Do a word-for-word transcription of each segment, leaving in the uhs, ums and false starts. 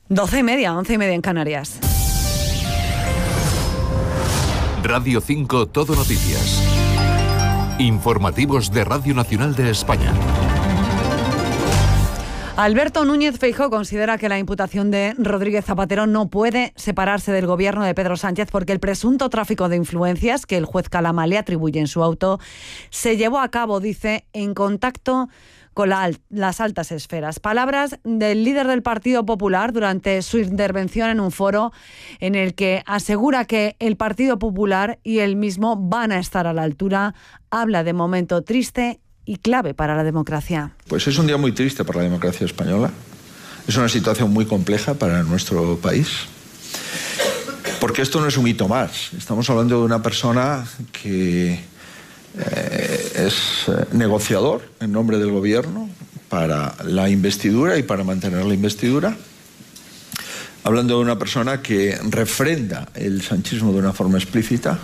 Doce y media, once y media en Canarias. Radio cinco Todo Noticias. Informativos de Radio Nacional de España. Alberto Núñez Feijóo considera que la imputación de Rodríguez Zapatero no puede separarse del gobierno de Pedro Sánchez porque el presunto tráfico de influencias que el juez Calama le atribuye en su auto se llevó a cabo, dice, en contacto con la, las altas esferas. Palabras del líder del Partido Popular durante su intervención en un foro en el que asegura que el Partido Popular y él mismo van a estar a la altura. Habla de momento triste y clave para la democracia. Pues es un día muy triste para la democracia española. Es una situación muy compleja para nuestro país. Porque esto no es un hito más. Estamos hablando de una persona que eh, es negociador en nombre del gobierno para la investidura y para mantener la investidura. Hablando de una persona que refrenda el sanchismo de una forma explícita.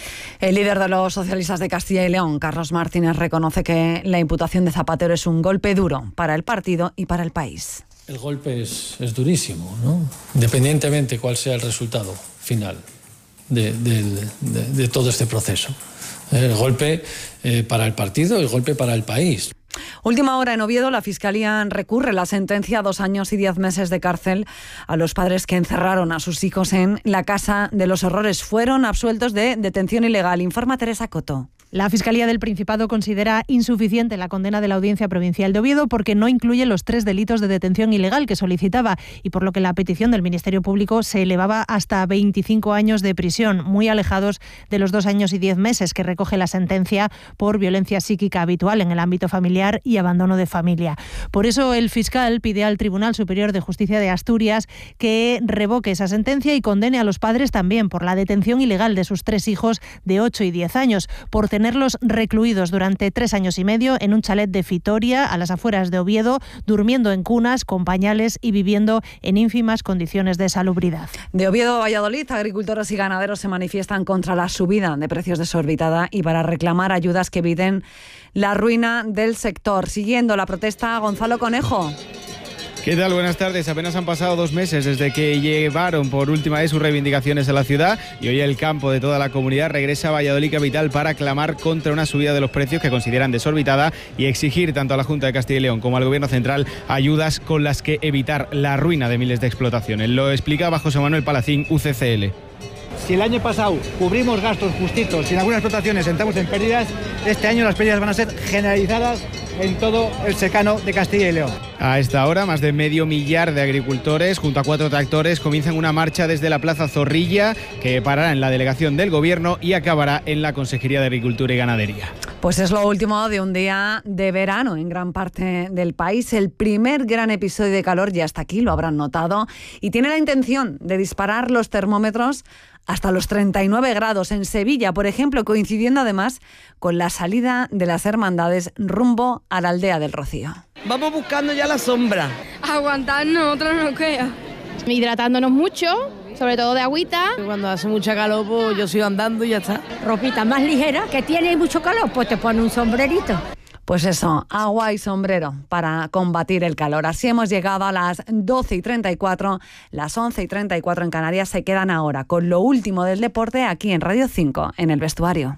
El líder de los socialistas de Castilla y León, Carlos Martínez, reconoce que la imputación de Zapatero es un golpe duro para el partido y para el país. El golpe es, es durísimo, ¿no? Independientemente cuál sea el resultado final de, de, de, de todo este proceso. El golpe eh, para el partido, el golpe para el país. Última hora en Oviedo, la Fiscalía recurre la sentencia a dos años y diez meses de cárcel a los padres que encerraron a sus hijos en la Casa de los Horrores. Fueron absueltos de detención ilegal. Informa Teresa Coto. La Fiscalía del Principado considera insuficiente la condena de la Audiencia Provincial de Oviedo porque no incluye los tres delitos de detención ilegal que solicitaba y por lo que la petición del Ministerio Público se elevaba hasta veinticinco años de prisión, muy alejados de los dos años y diez meses que recoge la sentencia por violencia psíquica habitual en el ámbito familiar y abandono de familia. Por eso el fiscal pide al Tribunal Superior de Justicia de Asturias que revoque esa sentencia y condene a los padres también por la detención ilegal de sus tres hijos de ocho y diez años, por tener tenerlos recluidos durante tres años y medio en un chalet de Fitoria, a las afueras de Oviedo, durmiendo en cunas, con pañales y viviendo en ínfimas condiciones de salubridad. De Oviedo a Valladolid, agricultores y ganaderos se manifiestan contra la subida de precios desorbitada y para reclamar ayudas que eviten la ruina del sector. Siguiendo la protesta, Gonzalo Conejo. ¿Qué tal? Buenas tardes. Apenas han pasado dos meses desde que llevaron por última vez sus reivindicaciones a la ciudad y hoy el campo de toda la comunidad regresa a Valladolid capital para clamar contra una subida de los precios que consideran desorbitada y exigir tanto a la Junta de Castilla y León como al Gobierno central ayudas con las que evitar la ruina de miles de explotaciones. Lo explicaba José Manuel Palacín, U C C L. Si el año pasado cubrimos gastos justitos y en algunas explotaciones entramos en pérdidas, este año las pérdidas van a ser generalizadas en todo el secano de Castilla y León. A esta hora, más de medio millar de agricultores, junto a cuatro tractores, comienzan una marcha desde la Plaza Zorrilla, que parará en la delegación del Gobierno y acabará en la Consejería de Agricultura y Ganadería. Pues es lo último de un día de verano en gran parte del país. El primer gran episodio de calor ya está aquí, lo habrán notado, y tiene la intención de disparar los termómetros hasta los treinta y nueve grados en Sevilla, por ejemplo, coincidiendo además con la salida de las hermandades rumbo a la aldea del Rocío. Vamos buscando ya la sombra. Aguantarnos, otro no queda. Hidratándonos mucho, sobre todo de agüita. Cuando hace mucha calor, pues yo sigo andando y ya está. Ropita más ligera, que tiene mucho calor, pues te pone un sombrerito. Pues eso, agua y sombrero para combatir el calor. Así hemos llegado a las doce y treinta y cuatro, las once y treinta y cuatro en Canarias. Se quedan ahora con lo último del deporte aquí en Radio cinco, en El Vestuario.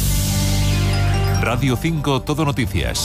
Radio cinco Todo Noticias.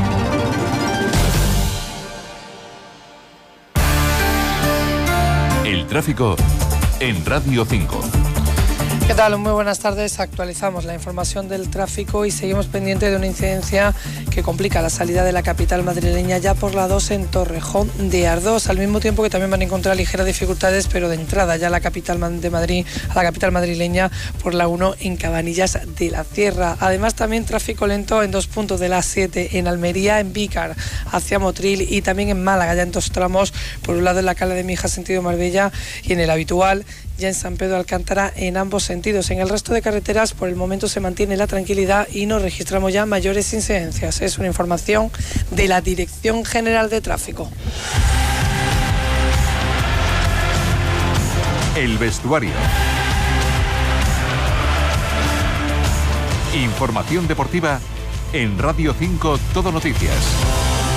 El tráfico en Radio cinco. ¿Qué tal? Muy buenas tardes. Actualizamos la información del tráfico y seguimos pendiente de una incidencia que complica la salida de la capital madrileña ya por la dos en Torrejón de Ardoz, al mismo tiempo que también van a encontrar ligeras dificultades, pero de entrada ya a la capital de Madrid, a la capital madrileña por la uno en Cabanillas de la Sierra. Además también tráfico lento en dos puntos de la siete, en Almería, en Vícar, hacia Motril y también en Málaga, ya en dos tramos, por un lado en la Cala de Mija, sentido Marbella, y en el habitual ya en San Pedro Alcántara en ambos sentidos. En el resto de carreteras por el momento se mantiene la tranquilidad y no registramos ya mayores incidencias. Es una información de la Dirección General de Tráfico. El Vestuario. Información deportiva en Radio cinco Todo Noticias.